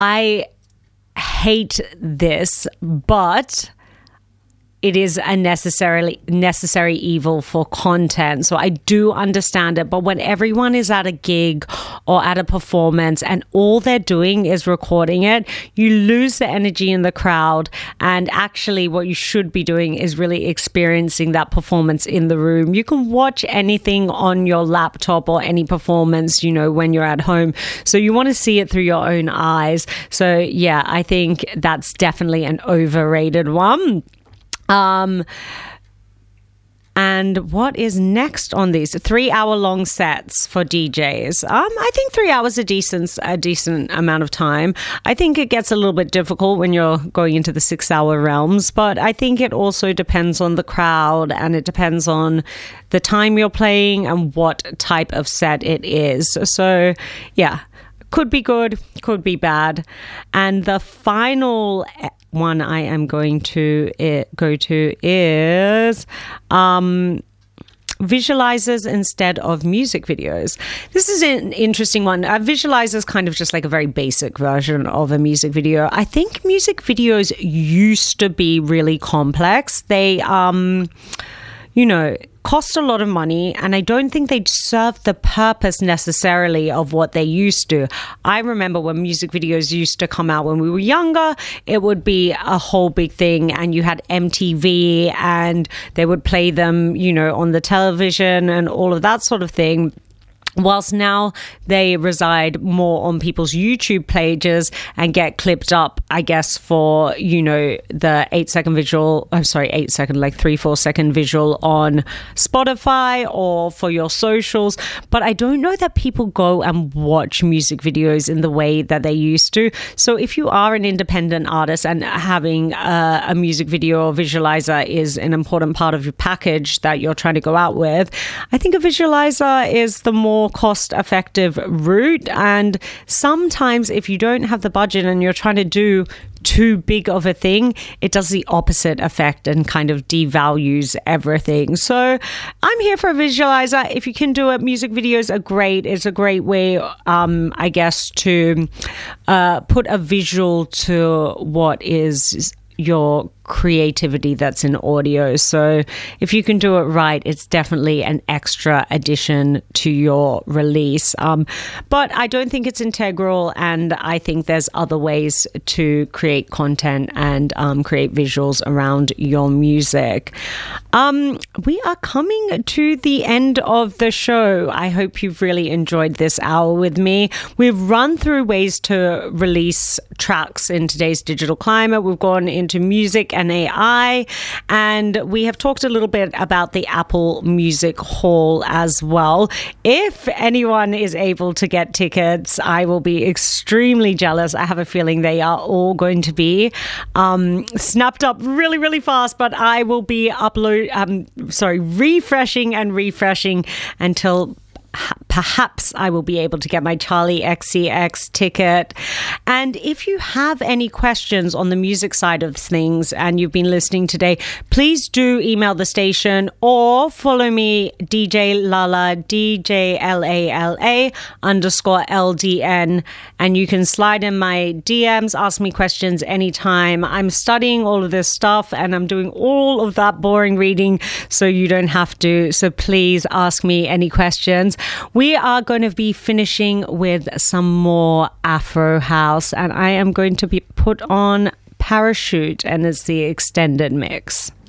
I hate this, but it is a necessary evil for content. So I do understand it. But when everyone is at a gig or at a performance and all they're doing is recording it, you lose the energy in the crowd. And actually what you should be doing is really experiencing that performance in the room. You can watch anything on your laptop or any performance, when you're at home. So you want to see it through your own eyes. So yeah, I think that's definitely an overrated one. And what is next on these 3-hour-long sets for DJs? I think 3 hours a decent amount of time. I think it gets a little bit difficult when you're going into the 6-hour realms, but I think it also depends on the crowd and it depends on the time you're playing and what type of set it is. So yeah, could be good, could be bad. And the final one I am going to go to is visualizers instead of music videos. This is an interesting one. Visualizers is kind of just like a very basic version of a music video. I think music videos used to be really complex. They cost a lot of money, and I don't think they serve the purpose necessarily of what they used to. I remember when music videos used to come out when we were younger, it would be a whole big thing, and you had MTV and they would play them, on the television and all of that sort of thing. Whilst now they reside more on people's YouTube pages and get clipped up, I guess, for, the 8-second visual, 3-4 second visual on Spotify or for your socials. But I don't know that people go and watch music videos in the way that they used to. So if you are an independent artist and having a music video or visualizer is an important part of your package that you're trying to go out with, I think a visualizer is the more cost-effective route. And sometimes if you don't have the budget and you're trying to do too big of a thing, it does the opposite effect and kind of devalues everything. So I'm here for a visualizer. If you can do it, music videos are great. It's a great way, I guess, to put a visual to what is your creativity that's in audio. So if you can do it right, it's definitely an extra addition to your release. But I don't think it's integral, and I think there's other ways to create content and create visuals around your music. We are coming to the end of the show. I hope you've really enjoyed this hour with me. We've run through ways to release tracks in today's digital climate. We've gone into music and AI, and we have talked a little bit about the Apple Music Hall as well. If anyone is able to get tickets, I will be extremely jealous. I have a feeling they are all going to be snapped up really, really fast, but I will be refreshing until perhaps I will be able to get my Charlie XCX ticket. And if you have any questions on the music side of things and you've been listening today, please do email the station or follow me, DJ Lala, DJLALA _LDN, and you can slide in my DMs, ask me questions anytime. I'm studying all of this stuff and I'm doing all of that boring reading, so you don't have to. So please ask me any questions. We are going to be finishing with some more Afro house, and I am going to be put on Parachute, and it's the extended mix.